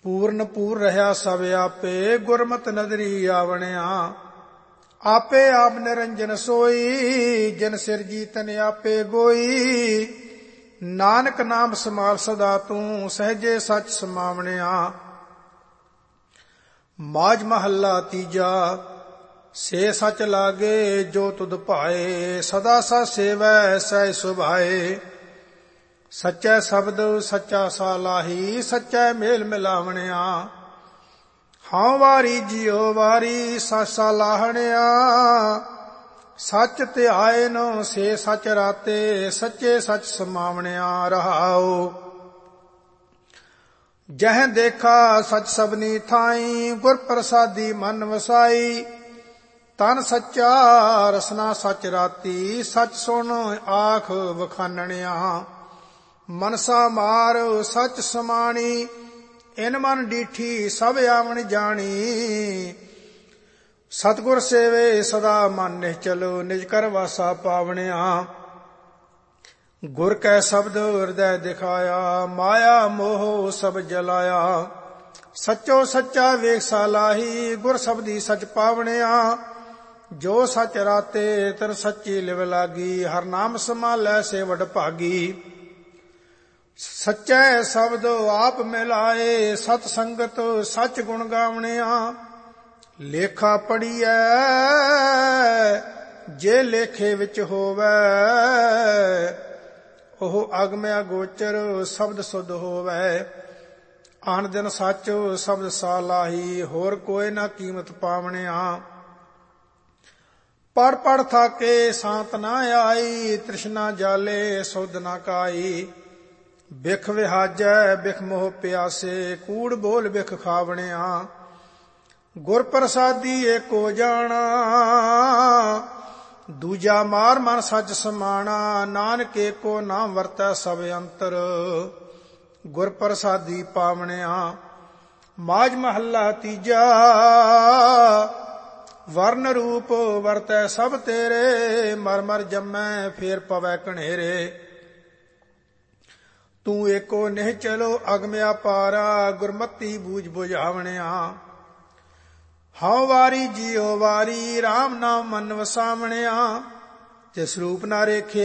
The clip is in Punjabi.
ਪੂਰਨ ਪੂਰ ਰਹਾ ਸਭ ਆਪੇ, ਗੁਰਮਤਿ ਨਦਰੀ ਆਵਣਿਆ। ਆਪੇ ਆਪ ਨਿਰੰਜਨ ਸੋਈ, ਜਿਨ ਸਿਰਜੀ ਤਨ ਆਪੇ ਗੋਈ। ਨਾਨਕ ਨਾਮ ਸਮਾਲ ਸਦਾ ਤੂੰ, ਸਹਜੇ ਸੱਚ ਸਮਾਵਣਿਆ। ਮਾਝ ਮਹੱਲਾ ਤੀਜਾ। ਸੇ ਸਚ ਲਾਗੇ ਜੋ ਤੁਧ ਭਾਏ, ਸਦਾ ਸਾ ਸੇਵੈ ਸਹਿ ਸੁਭਾਏ। ਸੱਚੈ ਸ਼ਬਦ ਸੱਚਾ ਸਾਲਾਹੀ, ਸੱਚੈ ਮੇਲ ਮਿਲਾਵਣਿਆ। ਹਾਂ ਵਾਰੀ ਜਿਉ ਵਾਰੀ ਸਚ ਸਾਲਾਹਣਿਆ। ਸੱਚ ਧਿਆਏ ਨ ਸੇ ਸਚ ਰਾਤੇ, ਸੱਚੇ ਸਚ ਸਮਾਵਣਿਆ। ਰਹਾਉ ਜਹ ਦੇਖਾ ਸਚ ਸਭਨੀ ਥਾਈ, ਗੁਰ ਪ੍ਰਸਾਦੀ ਮਨ ਵਸਾਈ। ਤਨ ਸੱਚਾ ਰਸਨਾ ਸਚ ਰਾਤੀ, ਸਚ ਸੁਣ ਆਖ ਵਖਾਨਣਿਆ। ਮਨਸਾ ਮਾਰ ਸਚ ਸਮਾਣੀ, ਇਨ ਮਨ ਡੀਠੀ ਸਭ ਆਵਣ ਜਾਣੀ। ਸਤਿਗੁਰ ਸੇਵੇ ਸਦਾ ਮਨ ਨਿਹਚਲ, ਨਿਜ ਕਰ ਵਾਸਾ ਪਾਵਣਿਆ। ਗੁਰ ਕੈ ਸ਼ਬਦ ਹਿਰਦੈ ਦਿਖਾਇਆ, ਮਾਇਆ ਮੋਹ ਸਭ ਜਲਾਇਆ। ਸੱਚੋ ਸੱਚਾ ਵੇਖ ਸਾਲਾਹੀ, ਗੁਰ ਸ਼ਬਦੀ ਸਚ ਪਾਵਣਿਆ। ਜੋ ਸਚ ਰਾਤੇ ਤਿਨ ਸੱਚੀ ਲਿਵ ਲਾਗੀ, ਹਰ ਨਾਮ ਸਮਾਲੈ ਸੇ ਵਡ ਭਾਗੀ। ਸੱਚੈ ਸ਼ਬਦ ਆਪ ਮਿਲਾਏ, ਸਤ ਸੰਗਤ ਸਚ ਗੁਣ ਗਾਵਣਿਆ। ਲੇਖਾ ਪੜੀਐ ਜੇ ਲੇਖੇ ਵਿੱਚ ਹੋਵੈ, ਉਹ ਅਗਮ ਅਗੋਚਰ ਸ਼ਬਦ ਸੁਧ ਹੋਵੈ। ਆਨ ਦਿਨ ਸੱਚ ਸ਼ਬਦ ਸਾਲਾਹੀ, ਹੋਰ ਕੋਈ ਨਾ ਕੀਮਤ ਪਾਵਣਿਆ। ਪੜ ਪੜ ਥਾਕੇ ਸਾਂਤ ਨਾ ਆਈ, ਤ੍ਰਿਸ਼ਨਾ ਜਾਲੇ ਸੁਧ ਨਾ ਕਾਈ। ਬਿਖ ਵਿਹਾਜੈ ਬਿਖ ਮੋਹ ਪਿਆਸੇ, ਕੂੜ ਬੋਲ ਬਿਖ ਖਾਵਣਿਆ। ਗੁਰ ਪ੍ਰਸਾਦੀ ਏਕੋ ਜਾਣਾ, ਦੂਜਾ ਮਾਰ ਮਨ ਸੱਚ ਸਮਾਣਾ। ਨਾਨਕ ਏਕੋ ਨਾਮ ਵਰਤੈ ਸਭ ਅੰਤਰ, ਗੁਰ ਪ੍ਰਸਾਦੀ ਪਾਵਣਿਆ। ਮਾਝ ਮਹੱਲਾ ਤੀਜਾ। ਵਰਨ ਰੂਪ ਵਰਤੈ ਸਭ ਤੇਰੇ, ਮਰ ਮਰ ਜੰਮੈ ਫੇਰ ਪਵੈ ਕਣੇਰੇ। ਤੂੰ ਏਕੋ ਨਿਹ ਚਲੋ ਅਗਮ ਅਪਾਰਾ, ਗੁਰਮਤੀ ਬੂਝ ਬੁਝਾਵਣਿਆ। ਹਉ ਵਾਰੀ ਜਿਉ ਵਾਰੀ, ਰਾਮ ਨਾਮ ਮਨ ਵਸਾਵਣਿਆ। ਜਿਸ ਰੂਪ ਨਾ ਰੇਖਿਆ